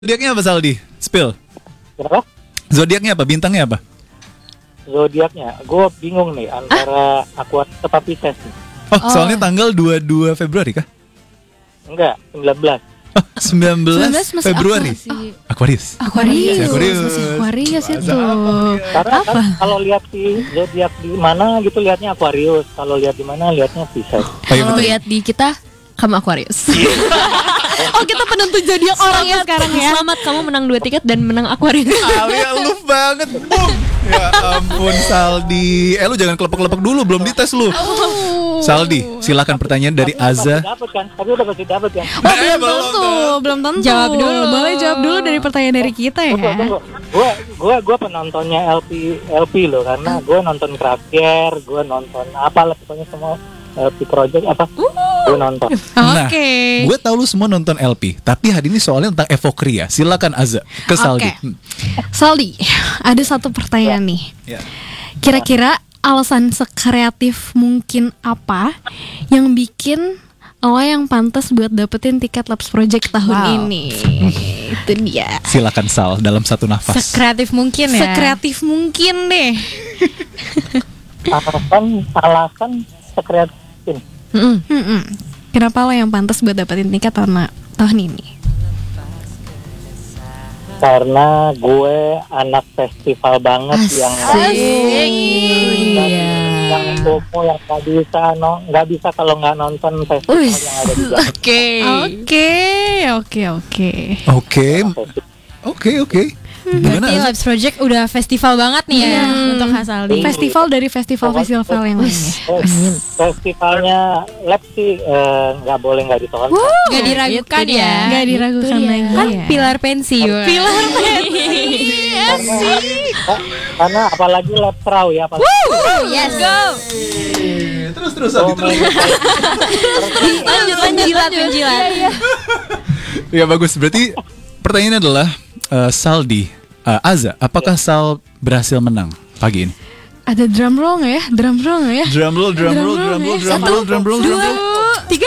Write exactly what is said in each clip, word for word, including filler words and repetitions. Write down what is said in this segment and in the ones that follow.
Zodiaknya apa Saldi? Spill. Kenapa? Zodiaknya apa? Bintangnya apa? Zodiaknya, gue bingung nih antara Aquarius atau Pisces nih. Oh, oh, soalnya tanggal dua puluh dua Februari kah? Enggak, sembilan belas. Oh, sembilan belas masih Februari. Aquarius. Aquarius. Aquarius. Si Aquarius. Masih Aquarius itu. Karena kan kalau lihat di zodiak di mana gitu lihatnya Aquarius, kalau lihat di mana lihatnya Pisces. Oh, iya, Kalau betul. lihat di kita, kamu Aquarius. Oh, kita penentu zodiak orang ya sekarang ya. Selamat, kamu menang dua tiket dan menang Aquarius. Alia lu banget. Boom. Ya ampun Saldi. Eh lu jangan kelepek-kelepek dulu, belum dites lu. Saldi, silakan pertanyaan dari Aza. Dapat kan? Tapi udah pasti dapat kan? Oh, belum tentu, belum tentu. Jawab dulu. Boleh jawab dulu dari pertanyaan dari kita ya. Gue gue gue penontonnya L P L P loh, karena gue nonton Krapier, gue nonton apa lah pokoknya semua L P Project apa? Gue nonton. Nah, Oke. gue tahu lu semua nonton L P, tapi hari ini soalnya tentang Evokria. Silakan Aza ke Saldi. Oke. Saldi, ada satu pertanyaan nih. Ya. Kira-kira alasan sekreatif mungkin apa yang bikin lo yang pantas buat dapetin tiket Labs Project tahun Wow. ini? Itu dia. Silakan Sal dalam satu nafas. Sekreatif mungkin ya. Sekreatif mungkin deh. Alasan alasan sekreatif. Mm-mm. Mm-mm. Kenapa lo yang pantas buat dapetin tiket tahun tahun ini? Karena gue anak festival banget yang Iya. yang FOMO yang nggak bisa no nggak bisa kalau nggak nonton festival Wih. yang ada di Jakarta. Oke. Oke, oke, oke. Oke, oke, oke. Gimana Berarti Aza? Labs Project udah festival banget nih ya Hmm. untuk Hasaldi. Festival dari festival-festival yang lainnya. Eh, Festivalnya Lab sih eh, nggak boleh nggak ditonton. Gak diragukan Itu ya. dia. Nggak diragukan Itu dia. lagi Kan ya. pilar pensiun. Pilar Karena, karena apalagi Lab Trau ya apalagi Yes. Go. Terus terus Saldi terus. Lanjut lanjut jilat menjilat. Ya bagus. Berarti pertanyaannya adalah eh, Saldi, eh, Aza, apakah Sal berhasil menang pagi ini? Ada drum roll nggak ya? Drum roll nggak ya? Drum roll, drum roll, drum roll, drum roll, drum roll, drum roll. Tiga.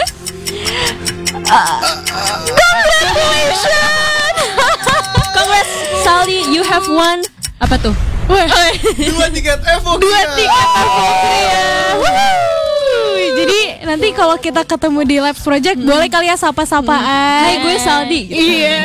Congrats Saldi, you have won. Apa tuh? Dua tiket Evo. Dua tiket. Jadi nanti kalau kita ketemu di Labs Project boleh kali ya sapa-sapaan. Hai, gue Saldi. Iya.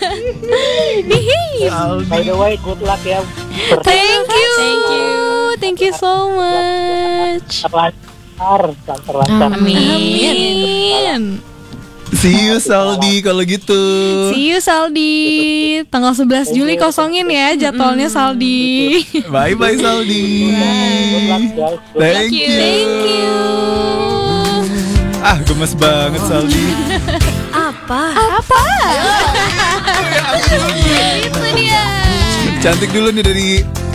by the way good luck ya. Thank you. Thank you. Thank you so much. Lancar, lancar, lancar. Amin. See you Saldi kalau gitu. See you Saldi. Tanggal sebelas Juli kosongin ya jadwalnya Saldi. Bye bye Saldi. Good luck guys. Thank you. Thank you. Ah, gemes banget Saldi. Apa? Apa? Itu dia. Cantik dulu nih dari